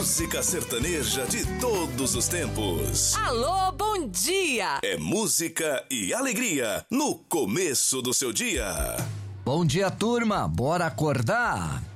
música sertaneja de todos os tempos. Alô, bom dia! É música e alegria no começo do seu dia. Bom dia, turma. Bora acordar?